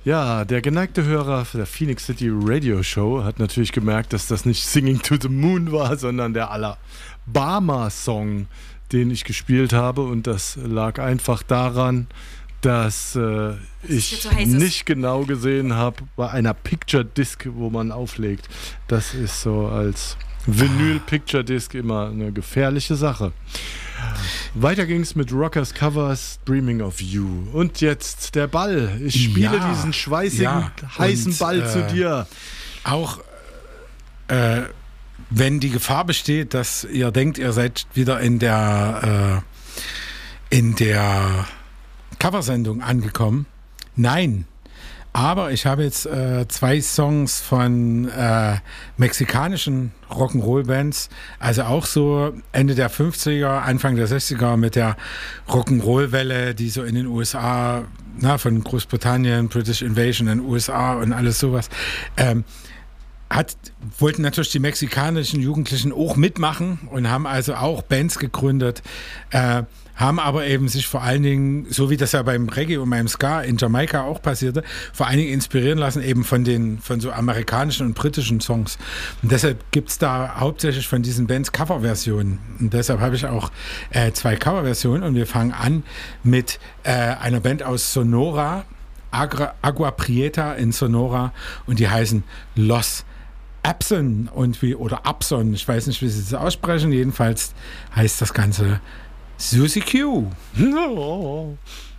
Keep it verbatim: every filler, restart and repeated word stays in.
Ja, der geneigte Hörer der Phoenix City Radio Show hat natürlich gemerkt, dass das nicht Singing to the Moon war, sondern der Alabama-Song, den ich gespielt habe. Und das lag einfach daran, dass äh, ich so nicht genau gesehen habe bei einer Picture Disc, wo man auflegt. Das ist so als Vinyl Picture Disc immer eine gefährliche Sache. Weiter ging's mit Rockers Covers, Dreaming of You. Und jetzt der Ball. Ich spiele Ja, diesen schweißigen, ja. heißen Und, Ball äh, zu dir. Auch äh, wenn die Gefahr besteht, dass ihr denkt, ihr seid wieder in der äh, in der Coversendung angekommen. Nein. Aber ich habe jetzt äh, zwei Songs von äh, mexikanischen Rock'n'Roll-Bands, also auch so Ende der fünfziger, Anfang der sechziger mit der Rock'n'Roll-Welle, die so in den U S A, na, von Großbritannien, British Invasion in den U S A und alles sowas, ähm, hat, wollten natürlich die mexikanischen Jugendlichen auch mitmachen und haben also auch Bands gegründet, äh, haben aber eben sich vor allen Dingen, so wie das ja beim Reggae und beim Ska in Jamaika auch passierte, vor allen Dingen inspirieren lassen eben von den von so amerikanischen und britischen Songs. Und deshalb gibt es da hauptsächlich von diesen Bands Coverversionen. Und deshalb habe ich auch äh, zwei Coverversionen und wir fangen an mit äh, einer Band aus Sonora, Agra, Agua Prieta in Sonora, und die heißen Los Abson und wie, oder Abson, ich weiß nicht, wie sie das aussprechen, jedenfalls heißt das Ganze Susie Q. Oh.